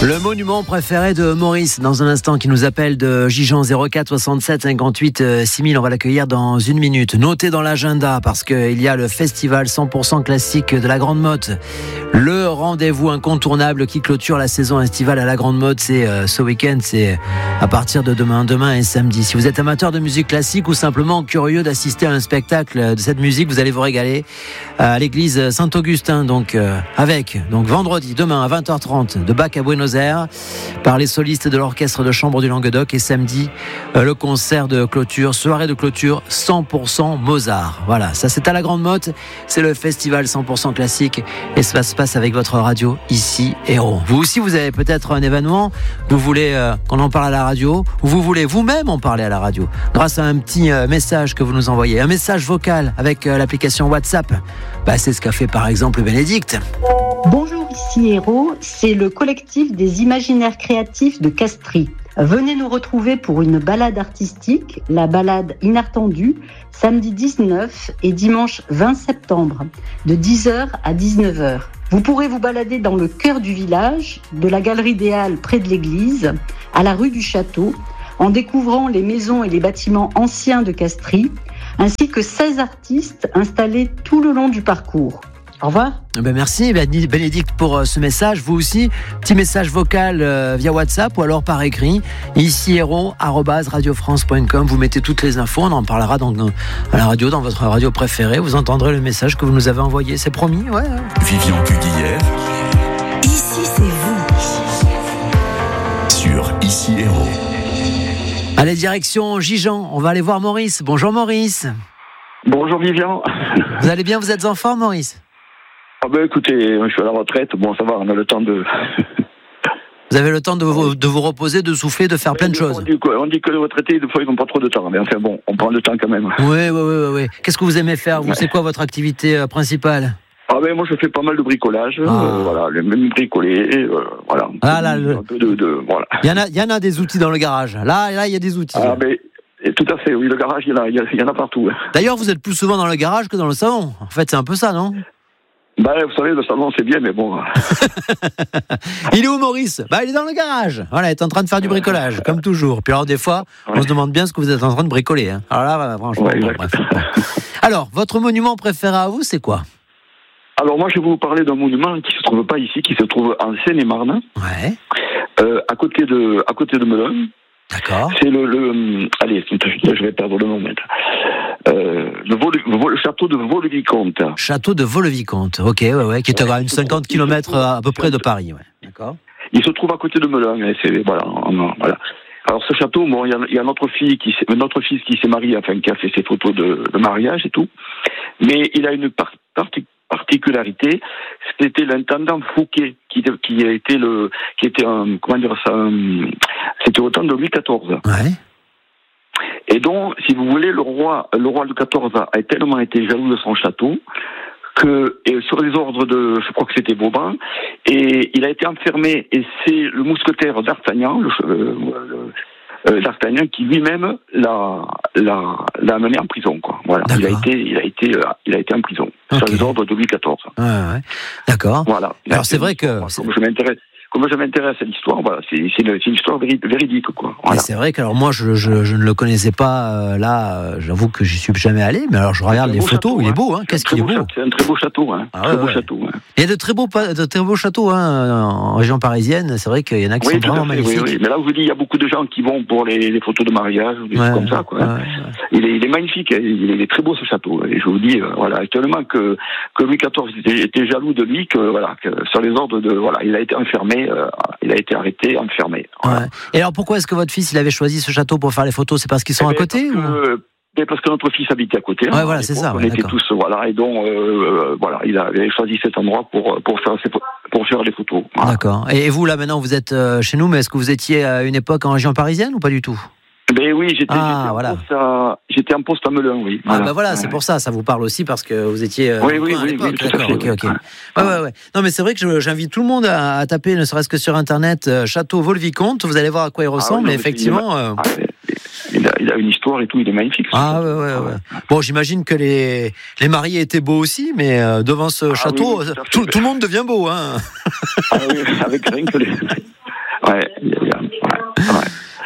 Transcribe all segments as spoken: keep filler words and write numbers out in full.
Le monument préféré de Maurice, dans un instant, qui nous appelle de Gijon, zéro quatre soixante-sept cinquante-huit six mille. On va l'accueillir dans une minute. Notez dans l'agenda, parce qu'il y a le festival cent pour cent classique de la Grande Motte. Le rendez-vous incontournable qui clôture la saison estivale à la Grande Motte, c'est euh, ce week-end, c'est à partir de demain, demain et samedi. Si vous êtes amateur de musique classique ou simplement curieux d'assister à un spectacle de cette musique, vous allez vous régaler à l'église Saint-Augustin, donc euh, avec, donc vendredi, demain à vingt heures trente, de Bach à Buenos Aires, par les solistes de l'orchestre de chambre du Languedoc, et samedi, euh, le concert de clôture, soirée de clôture cent pour cent Mozart. Voilà, ça c'est à la Grande Motte, c'est le festival cent pour cent classique, et ça se passe avec votre radio ici Héros. Vous aussi, vous avez peut-être un événement, vous voulez euh, qu'on en parle à la radio, ou vous voulez vous-même en parler à la radio, grâce à un petit euh, message que vous nous envoyez, un message vocal avec euh, l'application WhatsApp. Bah, c'est ce qu'a fait par exemple Bénédicte. Bonjour, ici Héros, c'est le collectif des imaginaires créatifs de Castries. Venez nous retrouver pour une balade artistique, la balade Inattendue, samedi dix-neuf et dimanche vingt septembre, de dix heures à dix-neuf heures. Vous pourrez vous balader dans le cœur du village, de la galerie des Halles près de l'église, à la rue du Château, en découvrant les maisons et les bâtiments anciens de Castries, ainsi que seize artistes installés tout le long du parcours. Au revoir. Ben merci Bénédicte pour euh, ce message. Vous aussi, petit message vocal euh, via WhatsApp ou alors par écrit. Ici héros arobase radio france point com. Vous mettez toutes les infos. On en parlera dans, dans, à la radio, dans votre radio préférée. Vous entendrez le message que vous nous avez envoyé. C'est promis, ouais. Vivian Cuguière. Ici c'est vous. Sur Ici Héros. Allez, direction Gijon. On va aller voir Maurice. Bonjour Maurice. Bonjour Vivian. Vous allez bien, vous êtes en forme Maurice? Ah ben écoutez, je suis à la retraite, bon ça va, on a le temps de... Vous avez le temps de vous, de vous reposer, de souffler, de faire plein de choses. On dit, quoi, on dit que les retraités, des fois, ils n'ont pas trop de temps, mais enfin bon, on prend le temps quand même. Oui, oui, oui, oui. Qu'est-ce que vous aimez faire? Vous, ouais. C'est quoi votre activité euh, principale? Ah ben moi je fais pas mal de bricolage, ah. euh, voilà, le même bricolé, euh, voilà. Ah là, le... un peu de, de, voilà. Il y en a, il y en a des outils dans le garage. Là, là, il y a des outils. Ah ben, tout à fait, oui, le garage, il y en a, il y en a partout. D'ailleurs, vous êtes plus souvent dans le garage que dans le salon. En fait, c'est un peu ça, non? Bah, vous savez, le salon, c'est bien, mais bon. Il est où, Maurice? Bah, il est dans le garage. Voilà, il est en train de faire du bricolage, comme toujours. Puis alors, des fois, ouais. on se demande bien ce que vous êtes en train de bricoler. Hein. Alors là, voilà, franchement. Ouais, bon, bref. Alors, votre monument préféré à vous, c'est quoi? Alors, moi, je vais vous parler d'un monument qui se trouve pas ici, qui se trouve en Seine-et-Marne. Ouais. Euh, à côté de, à côté de Melun. D'accord. C'est le, le, allez, je vais perdre le nom maintenant. Euh, le, Vol, le château de Vaux-le-Vicomte. Château de Vaux-le-Vicomte, ok, ouais, ouais, qui est à une cinquante kilomètres à peu près de Paris, ouais. D'accord. Il se trouve à côté de Melun, et c'est, voilà, voilà. Alors ce château, bon, il y a, il y a notre fille qui, notre fils qui s'est marié, enfin, qui a fait ses photos de, de mariage et tout. Mais il a une par, partie, particularité, c'était l'intendant Fouquet, qui, qui a été le, qui était un, comment dire ça, un, c'était au temps de Louis quatorze. Ouais. Et donc, si vous voulez, le roi, le roi Louis quatorze a tellement été jaloux de son château que, et sur les ordres de, je crois que c'était Vauban, et il a été enfermé, et c'est le mousquetaire d'Artagnan, le, le, le, d'Artagnan qui lui-même l'a, l'a, l'a amené en prison, quoi. Voilà. Il a été, il a été, il a été en prison. Okay. Sur les ordres de Louis quatorze. Ouais, ouais. D'accord. Voilà. Alors c'est vrai que, comme je m'intéresse, Comme je m'intéresse à l'histoire, voilà, c'est, c'est, une, c'est une histoire véridique, quoi. Voilà. C'est vrai que alors moi je, je, je ne le connaissais pas euh, là, euh, j'avoue que j'y suis jamais allé, mais alors je regarde les photos, château, il est beau, hein. hein. Qu'est-ce qu'il est beau. Château, c'est un très beau château, hein. Ah, très ouais, beau ouais. château. Hein. Il y a de très beaux, de très beaux châteaux, hein, en région parisienne. C'est vrai qu'il y en a qui oui, sont vraiment fait, magnifiques. Oui, oui. Mais là, je vous dis, il y a beaucoup de gens qui vont pour les, les photos de mariage ou des ouais, choses comme ça, quoi. Ouais, ouais. Il, est, il est magnifique, hein. il, est, il est très beau ce château. Et je vous dis, euh, voilà, actuellement que que Louis quatorze était, était jaloux de lui, que voilà, que sur les ordres de, voilà, il a été enfermé, euh, il a été arrêté, enfermé. Voilà. Ouais. Et alors pourquoi est-ce que votre fils il avait choisi ce château pour faire les photos? C'est parce qu'ils sont eh à côté parce ou... que, mais parce que notre fils habitait à côté. Ouais, hein, voilà, c'est ça. On ouais, était d'accord. tous, voilà, et donc, euh, voilà, il avait choisi cet endroit pour pour faire ses, pour faire les photos. Voilà. D'accord. Et vous là maintenant vous êtes euh, chez nous, mais est-ce que vous étiez à une époque en région parisienne ou pas du tout? Ben oui, j'étais, ah, j'étais, voilà. en poste à, j'étais en poste à Melun, oui. Ah voilà. bah voilà, ouais. C'est pour ça, ça vous parle aussi parce que vous étiez. Euh, oui, oui, oui, oui, d'accord, ok, ok. Ouais, ouais, ouais. Non, mais c'est vrai que je, j'invite tout le monde à, à taper, ne serait-ce que sur internet, euh, Château Vaux-le-Vicomte. Vous allez voir à quoi il ressemble, ah, oui, non, mais effectivement. Euh... Ah, il, a, il a une histoire et tout, il est magnifique. Ah ouais, ouais, ouais. Bon, j'imagine que les les mariés étaient beaux aussi, mais euh, devant ce ah, château, oui, oui, tout, tout, tout le monde devient beau, hein. Ah oui, avec rien que les.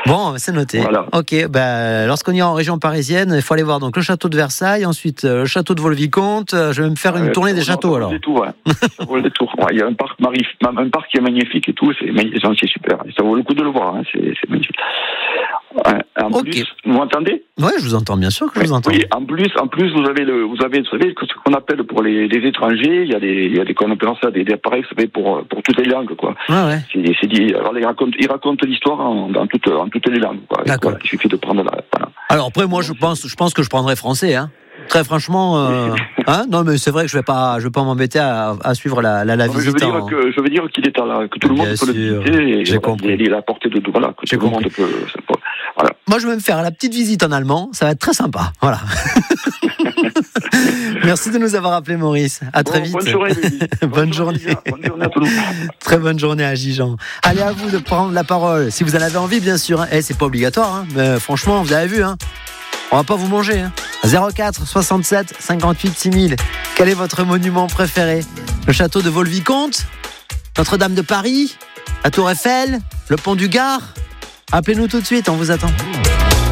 Bon, c'est noté. Voilà. Ok, ben, lorsqu'on ira en région parisienne, il faut aller voir donc le château de Versailles, ensuite euh, le château de Vaux-le-Vicomte. Je vais me faire une Ouais, tournée des ça châteaux vaut alors. le détour, ouais. Ça vaut le détour. Ouais, il y a un parc, Marie, un parc qui est magnifique et tout, c'est, c'est super. Ça vaut le coup de le voir, hein. c'est, c'est magnifique. Ouais, en Ok. plus, vous m'entendez? Ouais, je vous entends, bien sûr que je vous entends. Oui, en plus, en plus, vous avez le, vous avez, vous savez, ce qu'on appelle pour les, les étrangers, il y a des, il y a des, qu'on appelle ça des, des appareils, vous savez, pour, pour toutes les langues, quoi. Ouais, ouais. C'est, c'est dit, alors, ils racontent, ils racontent l'histoire en, dans toutes, en toutes les langues, quoi. D'accord. Voilà, il suffit de prendre la, voilà. Alors après, moi, je pense, je pense que je prendrais français, hein. Très franchement, euh, hein, non, mais c'est vrai que je vais pas, je vais pas m'embêter à, à suivre la, la, la Non, mais visite. je veux dire en... que, je veux dire qu'il est à la, que tout le Bien monde peut le sûr, visiter, et j'ai voilà, compris. il est à la portée de tout, voilà, que J'ai tout le compris. monde peut, ça peut- voilà. Moi, je vais me faire la petite visite en allemand. Ça va être très sympa. Voilà. Merci de nous avoir appelé, Maurice. À très Bon, vite. bonne journée, Mehdi. Bonne journée. Lisa. Bonne journée à tout le monde. Très bonne journée à Gijan. Allez, à vous de prendre la parole. Si vous en avez envie, bien sûr. Eh, c'est pas obligatoire, hein. Mais franchement, vous avez vu, hein. On va pas vous manger, hein. zéro quatre soixante-sept cinquante-huit six mille. Quel est votre monument préféré? Le château de Vaux-le-Vicomte? Notre-Dame de Paris? La Tour Eiffel? Le pont du Gard? Appelez-nous tout de suite, on vous attend.